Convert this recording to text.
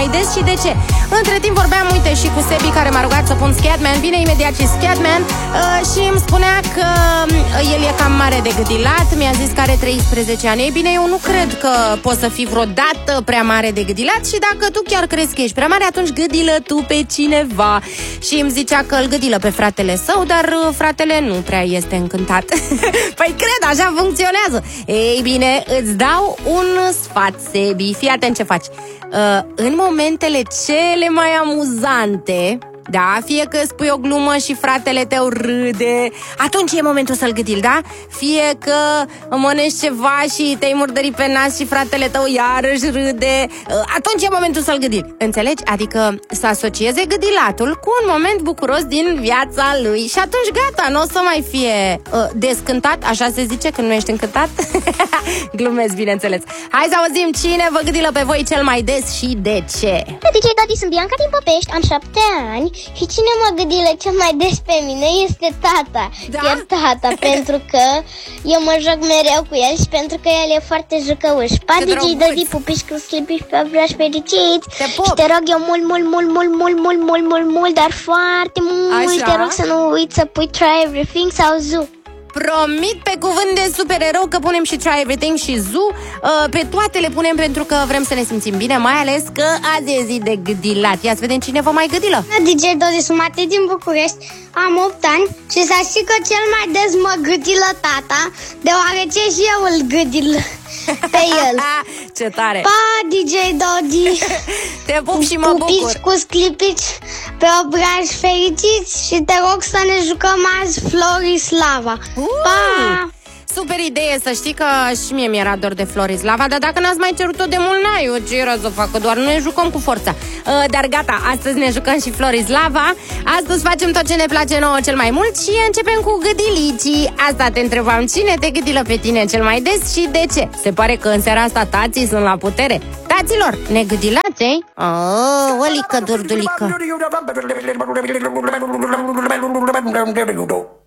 mai des și de ce. Între timp vorbeam, uite, și cu Sebi, care m-a rugat să pun Scatman. Vine imediat și Scatman și îmi spunea că el e cam mare de gâdilat. Mi-a zis că are 13 ani. Ei bine, eu nu cred că poți să fii vreodată prea mare de gâdilat. Și dacă tu chiar crezi că ești prea mare, atunci gâdilă tu pe cineva. Și îmi zicea că îl gâdilă pe fratele său, dar fratele nu prea este încântat. Păi cred, așa funcționează. Ei bine, îți dau un sfat, Sebi. Fii atent ce faci. În momentele cele mai amuzante, da, fie că spui o glumă și fratele tău râde, atunci e momentul să-l gâdil, da? Fie că mănânci ceva și te-ai murdărit pe nas și fratele tău iarăși râde, atunci e momentul să-l gâdil. Înțelegi? Adică să asocieze gâdilatul cu un moment bucuros din viața lui. Și atunci gata, nu o să mai fie descântat, așa se zice când nu ești încântat? Glumesc, bineînțeles. Hai să auzim cine vă gâdilă pe voi cel mai des și de ce. DJ Dodi, sunt Bianca din Păpești, am 7 ani și cine mă gâdilă cel mai des pe mine este tata. Da? Iar tata, pentru că eu mă joc mereu cu el și pentru că el e foarte jucăuș. Pa, DJ Dodi, pupiși cu slipiși pe obrași fericiți. Și te rog eu mult, dar foarte mult, te rog să nu uiți să pui Try Everything sau Zoo. Promit pe cuvânt de supererou că punem și Try Everything și Zoo. Pe toate le punem pentru că vrem să ne simțim bine, mai ales că azi e zi de gâdilat. Ia să vedem cine vă mai gâdilă. DJ Dodi, sunt Matei din București, am 8 ani și să știi că cel mai des mă gâdilă tata, deoarece și eu îl gâdil pe el. Ce tare! Pa, DJ Dodi! Te pup și mă bucur! Pupici cu sclipici pe obraji fericiți și te rog să ne jucăm azi Florislava. Pa! Super idee, să știi că și mie mi-era dor de Florislava, dar dacă n-ați mai cerut-o de mult, n-ai eu ce era să facă, doar nu ne jucăm cu forța. Dar gata, astăzi ne jucăm și Florislava. Astăzi facem tot ce ne place nouă cel mai mult și începem cu gâdilicii. Asta te întrebam, cine te gâdilă pe tine cel mai des și de ce? Se pare că în seara asta tații sunt la putere. Taților, ne gâdilați, ei? Olică, durdulică.